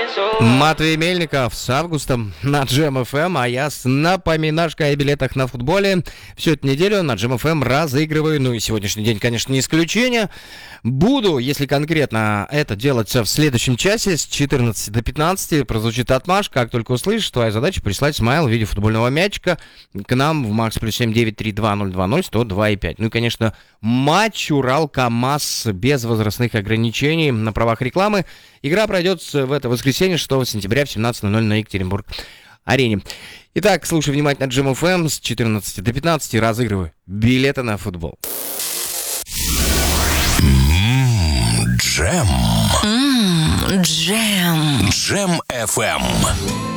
Матвей Мельников с августом на Джем ФМ, а я с напоминашкой о билетах на футболе. Всю эту неделю на Джем ФМ разыгрываю, ну и сегодняшний день, конечно, не исключение. Буду, если конкретно это делать в следующем часе с 14 до 15, прозвучит отмашка. Как только услышишь, твоя задача прислать смайл в виде футбольного мячика к нам в МАКС +7 932 020 102 5. Ну и, конечно, матч Урал-КамАЗ без возрастных ограничений на правах рекламы. Игра пройдет в это воскресенье, 6 сентября в 17:00 на Екатеринбург-арене. Итак, слушай внимательно Джем ФМ с 14 до 15, разыгрываю билеты на футбол. Джем. Джем. Джем ФМ.